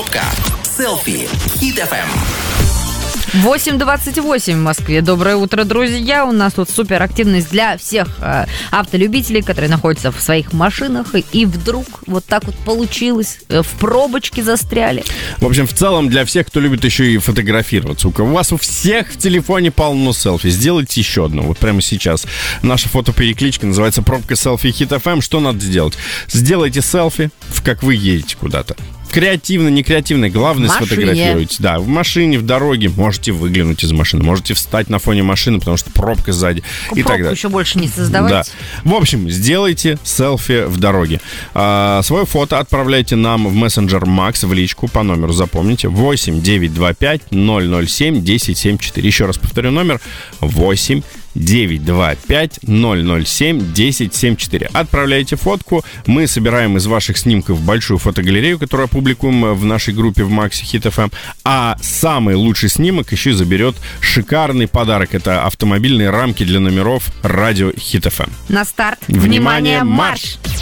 Пробка. Селфи. Хит-ФМ. 8:28 в Москве. Доброе утро, друзья. У нас тут супер активность для всех автолюбителей, которые находятся в своих машинах. И вдруг вот так вот получилось. В пробочке застряли. В общем, в целом для всех, кто любит еще и фотографироваться. У вас у всех в телефоне полно селфи. Сделайте еще одно. Вот прямо сейчас. Наша фотоперекличка называется «Пробка селфи Хит-ФМ». Что надо сделать? Сделайте селфи, как вы едете куда-то. Креативно, не креативно, главное сфотографируйте. Да, в машине, в дороге, можете выглянуть из машины, можете встать на фоне машины, потому что пробка сзади и так далее. Еще больше не создавать. Да. В общем, сделайте селфи в дороге. Свое фото отправляйте нам в мессенджер Макс в личку по номеру, запомните, 8-925-007-1074. Еще раз повторю номер, 8-925-007-1074. Отправляйте фотку. Мы собираем из ваших снимков большую фотогалерею, которую опубликуем в нашей группе в Максе Хит-ФМ. А самый лучший снимок еще и заберет шикарный подарок. Это автомобильные рамки для номеров радио Хит-ФМ. На старт. Внимание, марш!